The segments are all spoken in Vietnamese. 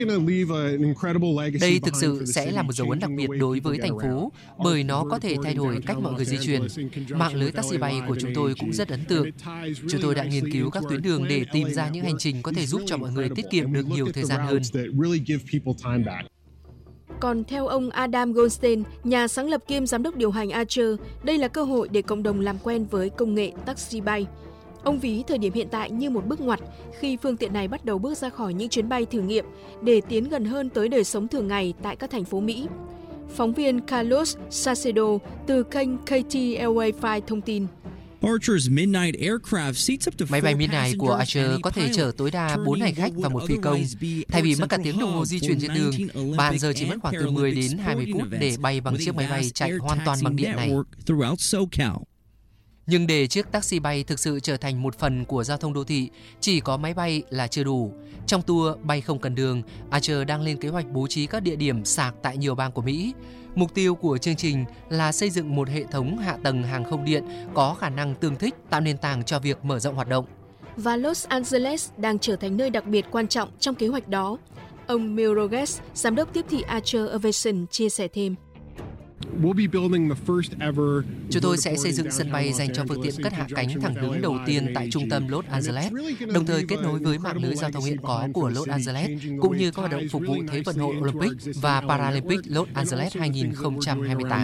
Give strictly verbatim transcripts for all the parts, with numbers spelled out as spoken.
Đây thực sự sẽ là một dấu ấn đặc biệt đối với thành phố, bởi nó có thể thay đổi cách mọi người di chuyển. Mạng lưới taxi bay của chúng tôi cũng rất ấn tượng. Chúng tôi đã nghiên cứu các tuyến đường để tìm ra những hành trình có thể giúp cho mọi người tiết kiệm được nhiều thời gian hơn. Còn theo ông Adam Goldstein, nhà sáng lập kiêm giám đốc điều hành Archer, đây là cơ hội để cộng đồng làm quen với công nghệ taxi bay. Ông ví thời điểm hiện tại như một bước ngoặt khi phương tiện này bắt đầu bước ra khỏi những chuyến bay thử nghiệm để tiến gần hơn tới đời sống thường ngày tại các thành phố Mỹ. Phóng viên Carlos Sacedo từ kênh K T L A năm thông tin. Máy bay Midnight của Archer có thể chở tối đa bốn hành khách và một phi công. Thay vì mất cả tiếng đồng hồ di chuyển trên đường, bạn giờ chỉ mất khoảng từ mười đến hai mươi phút để bay bằng chiếc máy bay chạy hoàn toàn bằng điện này. Nhưng để chiếc taxi bay thực sự trở thành một phần của giao thông đô thị, chỉ có máy bay là chưa đủ. Trong tour bay không cần đường, Archer đang lên kế hoạch bố trí các địa điểm sạc tại nhiều bang của Mỹ. Mục tiêu của chương trình là xây dựng một hệ thống hạ tầng hàng không điện có khả năng tương thích, tạo nền tảng cho việc mở rộng hoạt động. Và Los Angeles đang trở thành nơi đặc biệt quan trọng trong kế hoạch đó. Ông Mil Rogues, giám đốc tiếp thị Archer Aviation, chia sẻ thêm. Chúng tôi sẽ xây dựng sân bay dành cho phương tiện cất hạ cánh thẳng đứng đầu tiên tại trung tâm Los Angeles, đồng thời kết nối với mạng lưới giao thông hiện có của Los Angeles, cũng như các hoạt động phục vụ Thế vận hội Olympic và Paralympic Los Angeles hai không hai tám.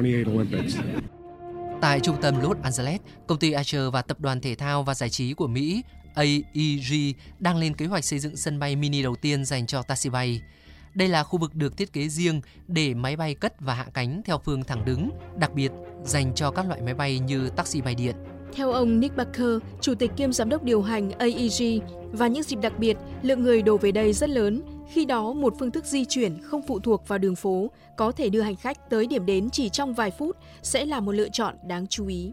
Tại trung tâm Los Angeles, công ty Archer và Tập đoàn Thể thao và Giải trí của Mỹ A E G đang lên kế hoạch xây dựng sân bay mini đầu tiên dành cho taxi bay. Đây là khu vực được thiết kế riêng để máy bay cất và hạ cánh theo phương thẳng đứng, đặc biệt dành cho các loại máy bay như taxi bay điện. Theo ông Nick Barker, chủ tịch kiêm giám đốc điều hành A E G, và những dịp đặc biệt, lượng người đổ về đây rất lớn. Khi đó, một phương thức di chuyển không phụ thuộc vào đường phố, có thể đưa hành khách tới điểm đến chỉ trong vài phút, sẽ là một lựa chọn đáng chú ý.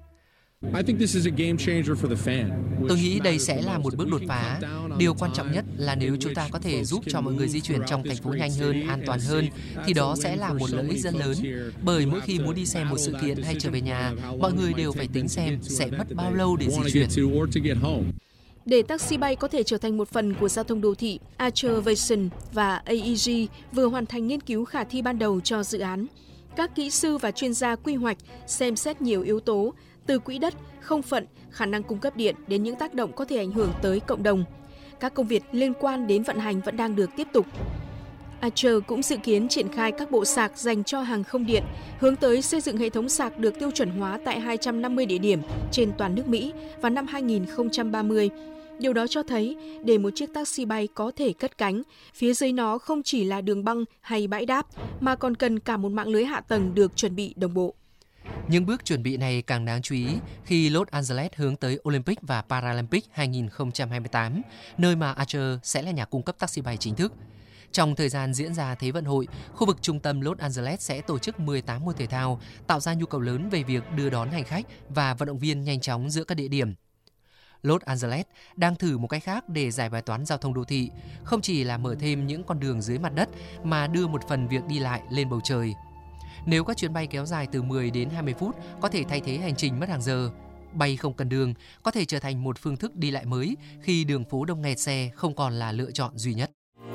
Tôi nghĩ đây sẽ là một bước đột phá. Điều quan trọng nhất là nếu chúng ta có thể giúp cho mọi người di chuyển trong thành phố nhanh hơn, an toàn hơn, thì đó sẽ là một lợi ích rất lớn. Bởi mỗi khi muốn đi xem một sự kiện hay trở về nhà, mọi người đều phải tính xem sẽ mất bao lâu để di chuyển. Để taxi bay có thể trở thành một phần của giao thông đô thị, Archer Aviation và A E G vừa hoàn thành nghiên cứu khả thi ban đầu cho dự án. Các kỹ sư và chuyên gia quy hoạch xem xét nhiều yếu tố, từ quỹ đất, không phận, khả năng cung cấp điện đến những tác động có thể ảnh hưởng tới cộng đồng. Các công việc liên quan đến vận hành vẫn đang được tiếp tục. Archer cũng dự kiến triển khai các bộ sạc dành cho hàng không điện, hướng tới xây dựng hệ thống sạc được tiêu chuẩn hóa tại hai trăm năm mươi địa điểm trên toàn nước Mỹ vào năm hai không ba mươi. Điều đó cho thấy, để một chiếc taxi bay có thể cất cánh, phía dưới nó không chỉ là đường băng hay bãi đáp, mà còn cần cả một mạng lưới hạ tầng được chuẩn bị đồng bộ. Những bước chuẩn bị này càng đáng chú ý khi Los Angeles hướng tới Olympic và Paralympic hai không hai tám, nơi mà Archer sẽ là nhà cung cấp taxi bay chính thức. Trong thời gian diễn ra Thế vận hội, khu vực trung tâm Los Angeles sẽ tổ chức mười tám môn thể thao, tạo ra nhu cầu lớn về việc đưa đón hành khách và vận động viên nhanh chóng giữa các địa điểm. Los Angeles đang thử một cách khác để giải bài toán giao thông đô thị, không chỉ là mở thêm những con đường dưới mặt đất mà đưa một phần việc đi lại lên bầu trời. Nếu các chuyến bay kéo dài từ mười đến hai mươi phút có thể thay thế hành trình mất hàng giờ, bay không cần đường có thể trở thành một phương thức đi lại mới khi đường phố đông nghẹt xe không còn là lựa chọn duy nhất.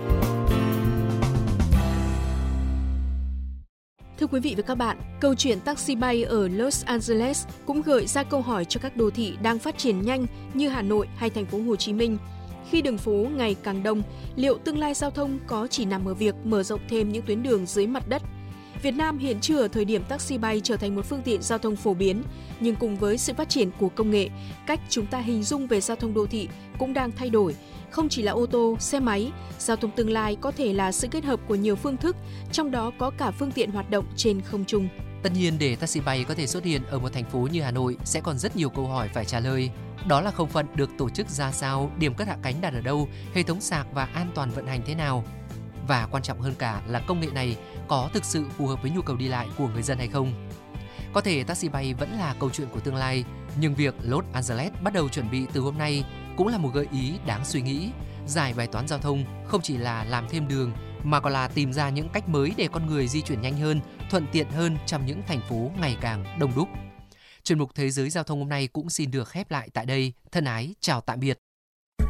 Thưa quý vị và các bạn, câu chuyện taxi bay ở Los Angeles cũng gợi ra câu hỏi cho các đô thị đang phát triển nhanh như Hà Nội hay thành phố Hồ Chí Minh. Khi đường phố ngày càng đông, liệu tương lai giao thông có chỉ nằm ở việc mở rộng thêm những tuyến đường dưới mặt đất? Việt Nam hiện chưa ở thời điểm taxi bay trở thành một phương tiện giao thông phổ biến, nhưng cùng với sự phát triển của công nghệ, cách chúng ta hình dung về giao thông đô thị cũng đang thay đổi. Không chỉ là ô tô, xe máy, giao thông tương lai có thể là sự kết hợp của nhiều phương thức, trong đó có cả phương tiện hoạt động trên không trung. Tất nhiên, để taxi bay có thể xuất hiện ở một thành phố như Hà Nội sẽ còn rất nhiều câu hỏi phải trả lời. Đó là không phận được tổ chức ra sao, điểm cất hạ cánh đặt ở đâu, hệ thống sạc và an toàn vận hành thế nào. Và quan trọng hơn cả là công nghệ này có thực sự phù hợp với nhu cầu đi lại của người dân hay không. Có thể taxi bay vẫn là câu chuyện của tương lai, nhưng việc Los Angeles bắt đầu chuẩn bị từ hôm nay cũng là một gợi ý đáng suy nghĩ. Giải bài toán giao thông không chỉ là làm thêm đường, mà còn là tìm ra những cách mới để con người di chuyển nhanh hơn, thuận tiện hơn trong những thành phố ngày càng đông đúc. Chuyên mục Thế giới Giao thông hôm nay cũng xin được khép lại tại đây. Thân ái, chào tạm biệt.